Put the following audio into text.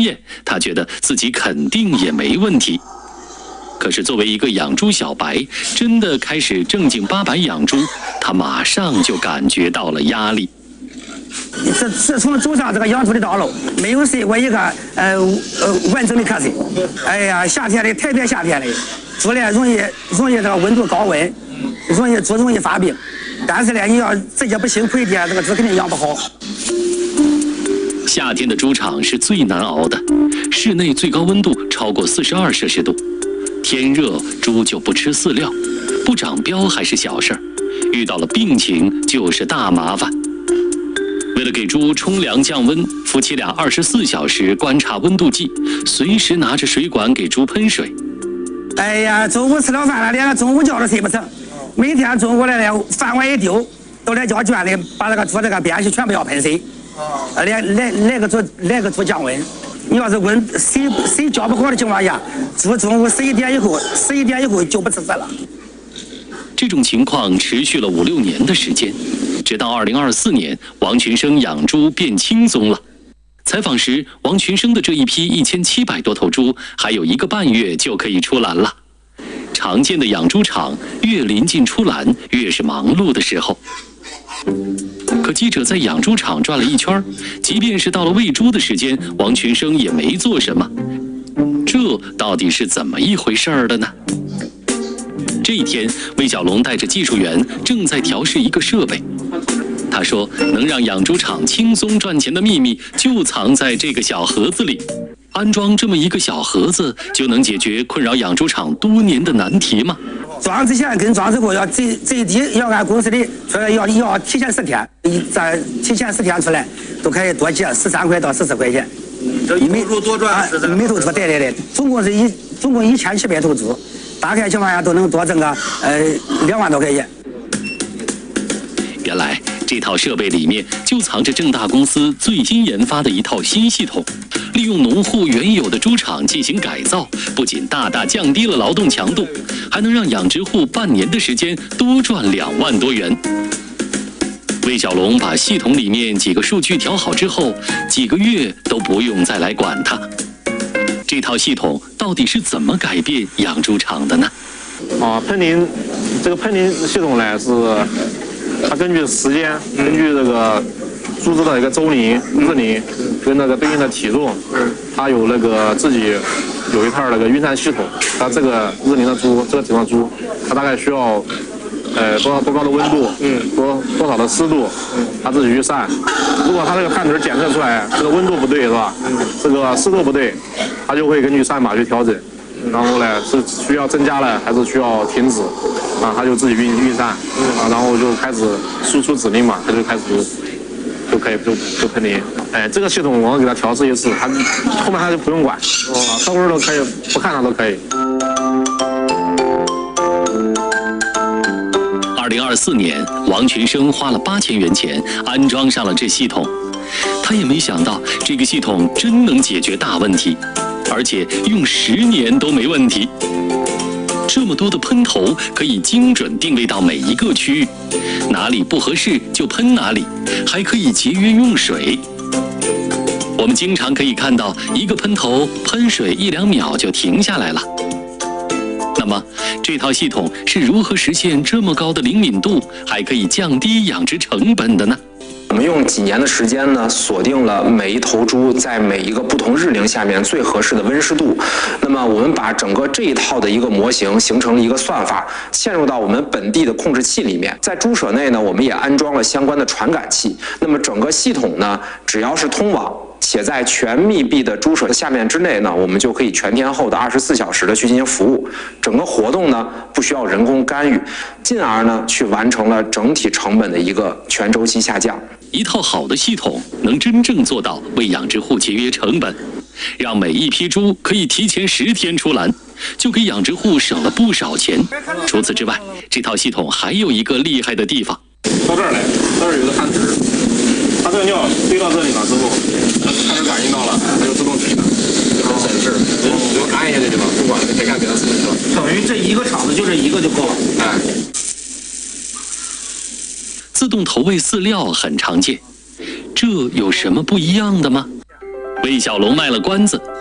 经验，他觉得自己肯定也没问题。可是作为一个养猪小白，真的开始正经八百养猪，他马上就感觉到了压力。 自从走上这个养猪的道路，没有睡过一个完整的瞌睡。哎呀，夏天的特别夏天的，猪呢容易这个温度高温，猪容易发病。但是呢，你要自己不辛苦一点，这个猪肯定养不好。 夏天的猪场是最难熬的，室内最高温度超过42摄氏度。天热，猪就不吃饲料，不长膘还是小事儿，遇到了病情就是大麻烦。为了给猪冲凉降温，夫妻俩24小时观察温度计，随时拿着水管给猪喷水。 哎呀，中午吃了饭了，连个中午觉都睡不成。每天中午来了，饭碗一丢，都来叫圈里把这个猪这个边隙全部要喷水。来个猪降温。你要是水浇不好的情况下，猪中午11点以后就不吃食了。 这种情况持续了5、6年的时间，直到2024年，王群生养猪变轻松了。采访时，王群生的这一批1700多头猪还有1个半月就可以出栏了。常见的养猪场越临近出栏，越是忙碌的时候。可记者在养猪场转了一圈，即便是到了喂猪的时间，王群生也没做什么。这到底是怎么一回事儿的呢？这一天，魏小龙带着技术员正在调试一个设备。他说，能让养猪场轻松赚钱的秘密就藏在这个小盒子里。安装这么一个小盒子，就能解决困扰养猪场多年的难题吗？ 装之前跟装之后要最低要按公司的说要提前10天，提前10天出来都可以多结13块到14块钱。 这一头猪多赚14。 每头猪对，总共1700头猪，大概情况下都能多挣个2万多块钱。 原来这套设备里面就藏着正大公司最新研发的一套新系统，利用农户原有的猪场进行改造，不仅大大降低了劳动强度，还能让养殖户半年的时间多赚2万多元。魏小龙把系统里面几个数据调好之后，几个月都不用再来管它。这套系统到底是怎么改变养猪场的呢？ 喷淋系统呢是它根据时间，根据这个猪只的一个周龄、日龄跟那个对应的体重，它有那个自己有一套那个运算系统。它这个日龄的猪，这个体重的猪，它大概需要多高的温度，多少的湿度，它自己预算。如果它这个判值检测出来这个温度不对是吧？这个湿度不对，它就会根据算法去调整。然后呢，是需要增加了还是需要停止啊？他就自己运算然后就开始输出指令嘛，他就开始就可以就喷淋。这个系统我给他调试一次，他后面他就不用管稍微都可以，不看他都可以。 2024年，王群生花了8000元钱安装上了这系统，他也没想到这个系统真能解决大问题。而且用10年都没问题。这么多的喷头可以精准定位到每一个区域，哪里不合适就喷哪里，还可以节约用水。我们经常可以看到一个喷头喷水1、2秒就停下来了。那么这套系统是如何实现这么高的灵敏度，还可以降低养殖成本的呢？ 我们用几年的时间呢，锁定了每一头猪在每一个不同日龄下面最合适的温湿度。那么我们把整个这一套的一个模型形成了一个算法，嵌入到我们本地的控制器里面。在猪舍内呢，我们也安装了相关的传感器。那么整个系统呢，只要是通网，且在全密闭的猪舍下面之内呢，我们就可以全天候的24小时的去进行服务。整个活动呢，不需要人工干预，进而呢，去完成了整体成本的一个全周期下降。 一套好的系统能真正做到为养殖户节约成本，让每一批猪可以提前10天出栏，就给养殖户省了不少钱。除此之外，这套系统还有一个厉害的地方。 到这儿来，这儿有个焊值，它这个尿堆到这里了之后，它就感应到了，它就自动停了，就很省事。就按一下就行了，不管谁干别的事情了。 等于这一个厂子就这一个就够了。 自动投喂饲料很常见，这有什么不一样的吗？ 魏小龙卖了关子，